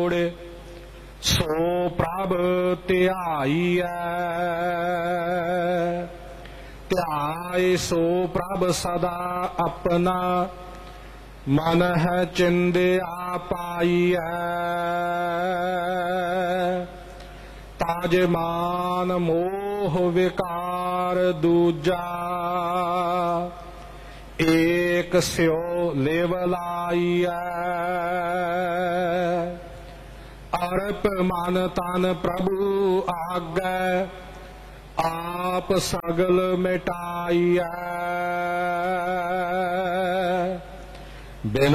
सो प्रभ ध्याईऐ। ध्याए सो प्रभ सदा अपना, मन है चिंदिया पाईऐ। ताज मान मोह विकार दूजा, एक स्यो लिव लाईऐ। अर्प मन तन प्रभु आगै, आप सगल मिटाईऐ।